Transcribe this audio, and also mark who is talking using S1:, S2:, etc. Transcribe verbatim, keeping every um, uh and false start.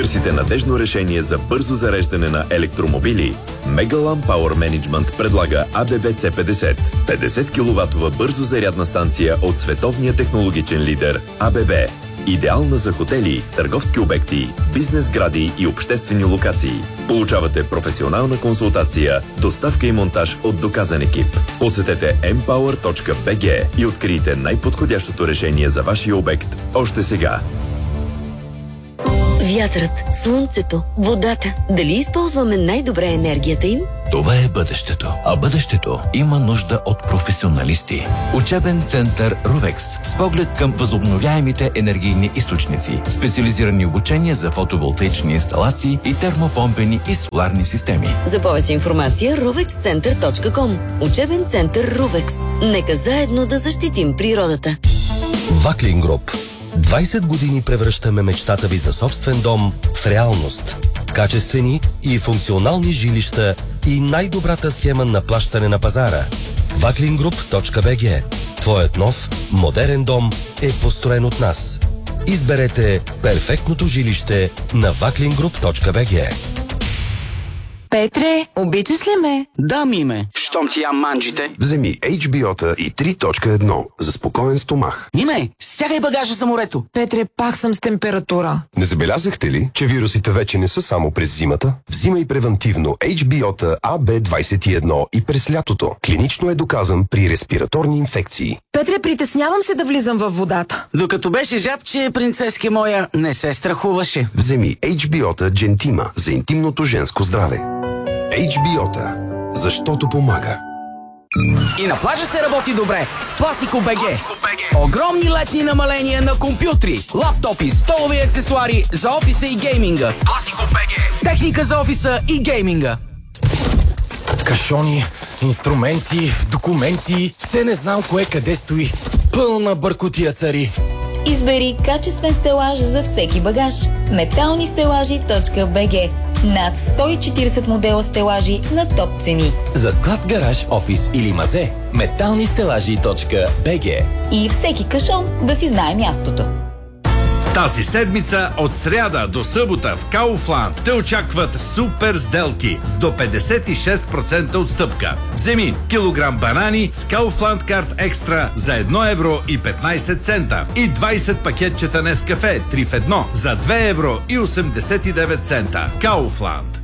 S1: търсите надежно решение за бързо зареждане на електромобили? Megalan Power Management предлага А Б Б С петдесет. петдесет киловатова бързо зарядна станция от световния технологичен лидер А Б Б. Идеална за хотели, търговски обекти, бизнес гради и обществени локации. Получавате професионална консултация, доставка и монтаж от доказан екип. Посетете ем пауър точка би джи и открийте най-подходящото решение за вашия обект още сега.
S2: Вятърът, слънцето, водата. Дали използваме най-добре енергията им?
S3: Това е бъдещето. А бъдещето има нужда от професионалисти. Учебен център Рувекс с поглед към възобновяемите енергийни източници. Специализирани обучения за фотоволтаични инсталации и термопомпени и соларни системи.
S2: За повече информация рувекс център точка ком. Учебен център Рувекс. Нека заедно да защитим природата.
S4: Ваклин Груп. двайсет години превръщаме мечтата ви за собствен дом в реалност. Качествени и функционални жилища и най-добрата схема на плащане на пазара. ваклин груп точка би джи. Твоят нов, модерен дом е построен от нас. Изберете перфектното жилище на ваклин груп точка би джи.
S5: Петре, обичаш ли ме?
S6: Да, Миме. Щом ти ям манджите.
S7: Вземи Ейч Би О-та и три точка едно за спокоен стомах.
S6: Миме, стягай багажа за морето.
S5: Петре, пак съм с температура.
S7: Не забелязахте ли, че вирусите вече не са само през зимата? Взимай превентивно Ейч Би О-та А Б двайсет и едно и през лятото. Клинично е доказан при респираторни инфекции.
S5: Петре, притеснявам се да влизам във водата.
S6: Докато беше жабче, принцески моя не се страхуваше.
S7: Вземи Ейч Би О-та Джентима за интимното женско здраве. Ейч Би О-та. Защото помага.
S6: И на плажа се работи добре с Пласико БГ. Огромни летни намаления на компютри, лаптопи, столови аксесуари за офиса и гейминга. Пласико БГ. Техника за офиса и гейминга.
S8: Кашони, инструменти, документи, все не знам кое къде стои. Пълна бъркотия цари.
S9: Избери качествен стелаж за всеки багаж. метални стелажи точка би джи. Над сто и четирийсет модела стелажи на топ цени.
S8: За склад, гараж, офис или мазе, метални стелажи точка би джи.
S9: И всеки кашон да си знае мястото.
S10: Тази седмица от сряда до събота в Kaufland те очакват супер сделки с до петдесет и шест процента отстъпка. Вземи килограм банани с Kaufland Card Extra за едно евро и петнайсет цента и двайсет пакетчета Нескафе три в едно за две евро и осемдесет и девет цента. Kaufland.